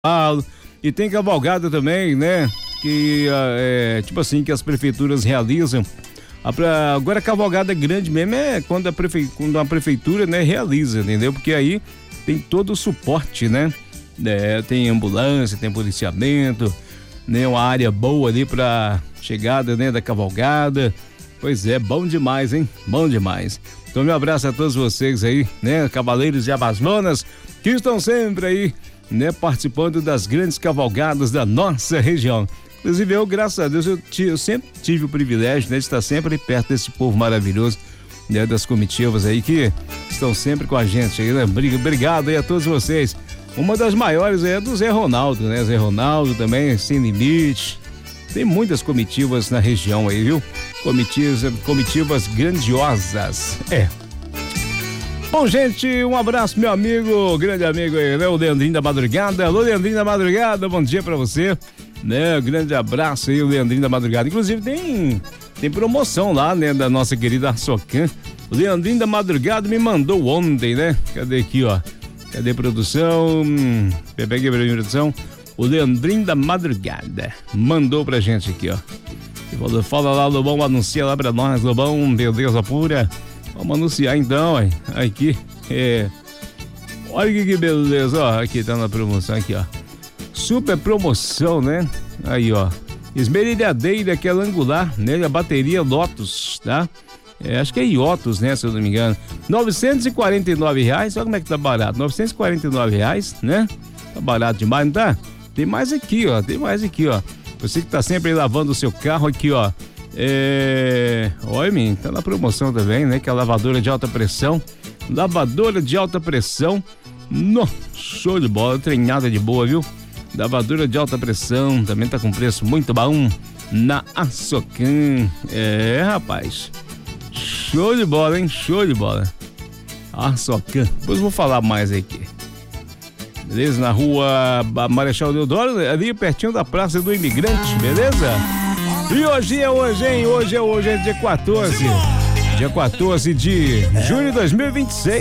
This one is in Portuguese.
E tem cavalgada também, né? Que tipo assim, que as prefeituras realizam. Agora a cavalgada grande mesmo é quando a prefeitura, né, realiza, entendeu? Porque aí tem todo o suporte, né? Tem ambulância, tem policiamento, né? Uma área boa ali pra chegada, né, da cavalgada. Pois é, bom demais, hein? Bom demais. Então, meu abraço a todos vocês aí, né? Cavaleiros de Amazonas, que estão sempre aí, né? Participando das grandes cavalgadas da nossa região. Inclusive, eu, graças a Deus, eu sempre tive o privilégio, né, de estar sempre perto desse povo maravilhoso, né? Das comitivas aí que estão sempre com a gente aí, né? Obrigado aí a todos vocês. Uma das maiores é do Zé Ronaldo, né? Zé Ronaldo também, Sem Limite. Tem muitas comitivas na região aí, viu? Comitivas grandiosas. Bom, gente, um abraço, meu amigo, grande amigo aí, né? O Leandrinho da Madrugada. Alô, Leandrinho da Madrugada, bom dia pra você, né? Grande abraço aí, o Leandrinho da Madrugada. Inclusive tem promoção lá, né? Da nossa querida Açocan. O Leandrinho da Madrugada me mandou ontem, né? Cadê aqui, ó? Cadê produção? Peguei a produção. O Leandrinho da Madrugada mandou pra gente aqui, ó. Fala lá, Lobão, anuncia lá pra nós, Lobão, beleza pura. Vamos anunciar então, ó. Aqui, olha que beleza, ó. Aqui tá na promoção, aqui, ó. Super promoção, né? Aí, ó. Esmerilhadeira, aquela angular, né? A bateria Lotus, tá? Acho que é Iotus, né? Se eu não me engano. R$949, olha como é que tá barato. R$949, né? Tá barato demais, não tá? Tem mais aqui, ó. Você que tá sempre lavando o seu carro aqui, ó. Olha, menino, tá na promoção também, né? Que é a lavadora de alta pressão. Lavadora de alta pressão. Show de bola, treinada de boa, viu? Lavadora de alta pressão, também tá com preço muito bom na Açocan. Rapaz. Show de bola, hein? Show de bola. Açocan. Depois eu vou falar mais aí aqui. Beleza? Na rua Marechal Deodoro, ali pertinho da Praça do Imigrante, beleza? E hoje é hoje, hein? Hoje é dia 14. Dia 14 de junho de 2026.